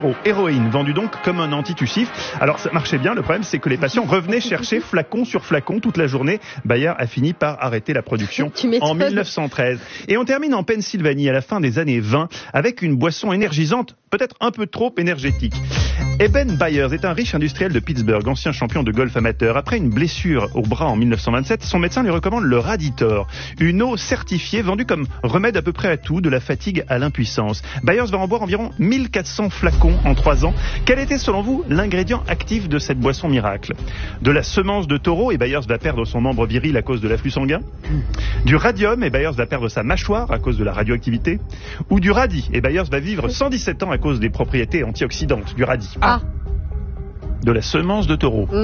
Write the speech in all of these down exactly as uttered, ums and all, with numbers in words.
Oh, héroïne, vendue donc comme un antitussif. Alors ça marchait bien, le problème c'est que les patients revenaient chercher flacon sur flacon toute la journée. Bayer a fini par arrêter la production en mille neuf cent treize. Et on termine en Pennsylvanie à la fin des années vingt avec une boisson énergisante, peut-être un peu trop énergétique. Eben Byers est un riche industriel de Pittsburgh, ancien champion de golf amateur. Après une blessure au bras en mille neuf cent vingt-sept, son médecin lui recommande le Raditor, une eau certifiée vendue comme remède à peu près à tout, de la fatigue à l'impuissance. Byers va en boire environ mille quatre cents flacons en trois ans. Quel était selon vous l'ingrédient actif de cette boisson miracle? De la semence de taureau, et Byers va perdre son membre viril à cause de l'afflux sanguin. Du radium, et Byers va perdre sa mâchoire à cause de la radioactivité. Ou du radis, et Byers va vivre cent dix-sept ans à cause des propriétés antioxydantes du radis. Ah. De la semence de taureau. Mm.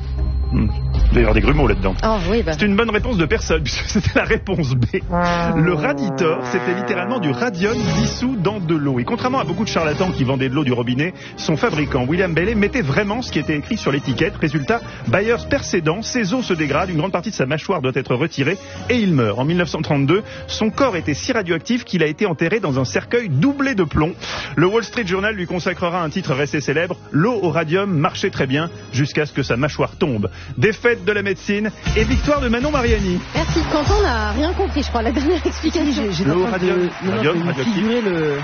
Mm. Il doit y avoir des grumeaux là-dedans. Oh, oui, bah. C'est une bonne réponse de personne, puisque c'était la réponse B. Le Raditor, c'était littéralement du radium dissous dans de l'eau. Et contrairement à beaucoup de charlatans qui vendaient de l'eau du robinet, son fabricant, William Bailey, mettait vraiment ce qui était écrit sur l'étiquette. Résultat, Byers perd ses dents, ses os se dégradent, une grande partie de sa mâchoire doit être retirée, et il meurt. En mille neuf cent trente-deux, son corps était si radioactif qu'il a été enterré dans un cercueil doublé de plomb. Le Wall Street Journal lui consacrera un titre resté célèbre. L'eau au radium marchait très bien, jusqu'à ce que sa mâchoire tombe. Défaite de la médecine et victoire de Manon Mariani. Merci. Quentin n'a rien compris, je crois, la dernière explication. J'ai, j'ai L'eau radium, de, radium, de figurer le,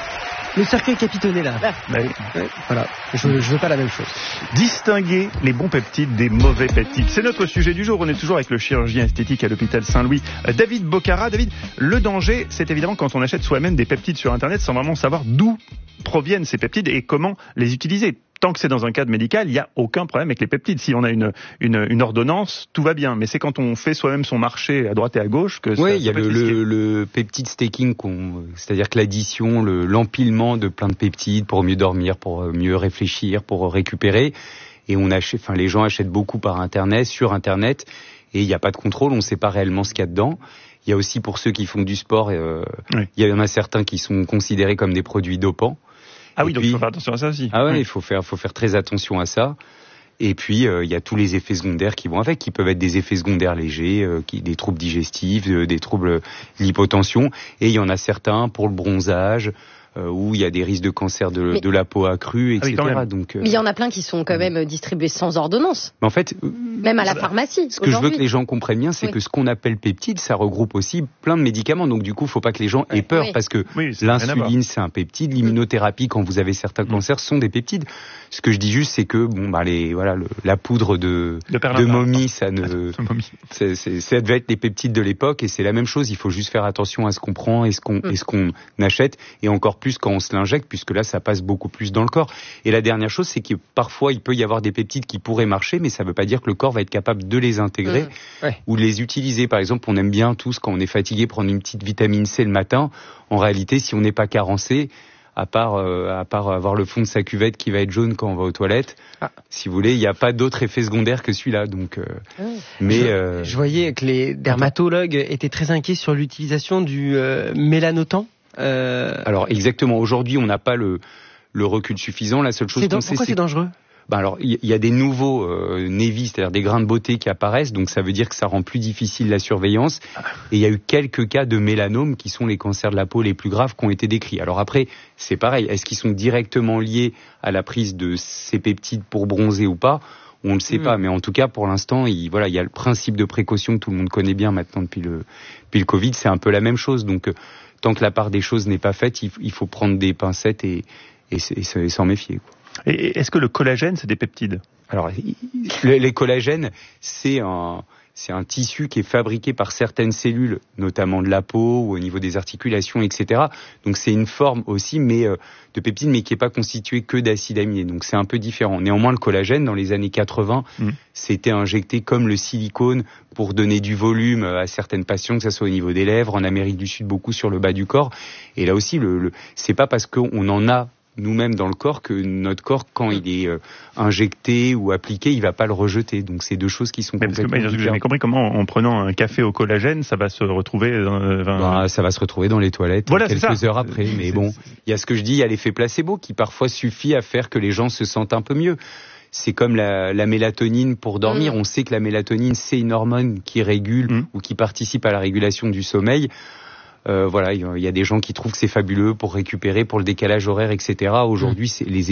le cercueil capitonné là. Ah, oui. Ouais, voilà, je, je veux pas la même chose. Distinguer les bons peptides des mauvais peptides. C'est notre sujet du jour. On est toujours avec le chirurgien esthétique à l'hôpital Saint-Louis, David Bocara. David, le danger, c'est évidemment quand on achète soi-même des peptides sur Internet sans vraiment savoir d'où proviennent ces peptides et comment les utiliser. Tant que c'est dans un cadre médical, il n'y a aucun problème avec les peptides. Si on a une, une, une ordonnance, tout va bien. Mais c'est quand on fait soi-même son marché à droite et à gauche que ça, oui, il y ça a peut le, être risqué. le, le peptide staking, qu'on, c'est-à-dire que l'addition, le, l'empilement de plein de peptides pour mieux dormir, pour mieux réfléchir, pour récupérer. Et on achète, enfin, les gens achètent beaucoup par Internet, sur Internet, et il n'y a pas de contrôle, on ne sait pas réellement ce qu'il y a dedans. Il y a aussi pour ceux qui font du sport, euh, oui. il y en a certains qui sont considérés comme des produits dopants. Ah oui, et donc puis, il faut faire attention à ça aussi. Ah ouais, oui. il faut faire, faut faire très attention à ça. Et puis, euh, il y a tous les effets secondaires qui vont avec, qui peuvent être des effets secondaires légers, euh, qui, des troubles digestifs, euh, des troubles de l'hypotension. Et il y en a certains pour le bronzage, euh, où il y a des risques de cancer de, mais, de la peau accrue, et cetera. Ah oui, donc, euh, mais il y en a plein qui sont quand même distribués sans ordonnance. Mais en fait, même à la pharmacie. Ce que je veux que les gens comprennent bien, c'est oui. que ce qu'on appelle peptide, ça regroupe aussi plein de médicaments. Donc du coup, il ne faut pas que les gens aient peur, oui. parce que oui, l'insuline, c'est un peptide. L'immunothérapie, quand vous avez certains cancers, sont des peptides. Ce que je dis juste, c'est que bon, bah, les, voilà, le, la poudre de, de, de momie, ça ne, c'est, c'est, ça devait être les peptides de l'époque, et c'est la même chose. Il faut juste faire attention à ce qu'on prend et ce qu'on, mm. et ce qu'on achète, et encore plus quand on se l'injecte, puisque là, ça passe beaucoup plus dans le corps. Et la dernière chose, c'est que parfois, il peut y avoir des peptides qui pourraient marcher, mais ça ne veut pas dire que le corps va être capable de les intégrer mmh. ouais. ou de les utiliser. Par exemple, on aime bien tous, quand on est fatigué, prendre une petite vitamine C le matin. En réalité, si on n'est pas carencé, à part, euh, à part avoir le fond de sa cuvette qui va être jaune quand on va aux toilettes, ah. si vous voulez, il n'y a pas d'autre effet secondaire que celui-là. Donc, euh, mmh. mais, je, euh... je voyais que les dermatologues étaient très inquiets sur l'utilisation du euh, mélanotan. Euh... Alors exactement, aujourd'hui on n'a pas le, le recul suffisant. La seule chose c'est qu'on dans... sait, pourquoi c'est... c'est dangereux? Ben alors il y, y a des nouveaux euh, névis, c'est-à-dire des grains de beauté qui apparaissent, donc ça veut dire que ça rend plus difficile la surveillance. Et il y a eu quelques cas de mélanome qui sont les cancers de la peau les plus graves qui ont été décrits. Alors après, c'est pareil, est-ce qu'ils sont directement liés à la prise de ces peptides pour bronzer ou pas? On ne le sait mmh. pas, mais en tout cas, pour l'instant, il, voilà, il y a le principe de précaution que tout le monde connaît bien maintenant depuis le, depuis le Covid, c'est un peu la même chose. Donc, euh, tant que la part des choses n'est pas faite, il, il faut prendre des pincettes et, et, et, et s'en méfier, quoi. Et est-ce que le collagène, c'est des peptides? Alors, les, les collagènes, c'est un... C'est un tissu qui est fabriqué par certaines cellules, notamment de la peau ou au niveau des articulations, et cetera. Donc c'est une forme aussi mais, euh, de peptide, mais qui n'est pas constituée que d'acides aminés. Donc c'est un peu différent. Néanmoins, le collagène, dans les années quatre-vingts, mmh. c'était injecté comme le silicone pour donner du volume à certaines patients, que ce soit au niveau des lèvres, en Amérique du Sud, beaucoup sur le bas du corps. Et là aussi, le, le, c'est pas parce qu'on en a nous-mêmes dans le corps que notre corps, quand il est euh, injecté ou appliqué, il va pas le rejeter. Donc c'est deux choses qui sont mais complètement parce que, différentes. J'ai jamais compris comment, en prenant un café au collagène, ça va se retrouver dans, euh, bah, ça va se retrouver dans les toilettes voilà, quelques heures après. Mais c'est, bon, il y a ce que je dis, il y a l'effet placebo qui parfois suffit à faire que les gens se sentent un peu mieux. C'est comme la, la mélatonine pour dormir. Mmh. On sait que la mélatonine, c'est une hormone qui régule mmh. ou qui participe à la régulation du sommeil. Euh, voilà, il y a des gens qui trouvent que c'est fabuleux pour récupérer, pour le décalage horaire, et cetera. Aujourd'hui, c'est, les